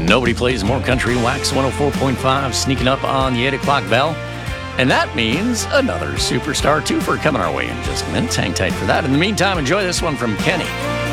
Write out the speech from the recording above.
Nobody plays more country. Wax 104.5 sneaking up on the 8 o'clock bell. And that means another Superstar twofer coming our way in just a minute. Hang tight for that. In the meantime, enjoy this one from Kenny.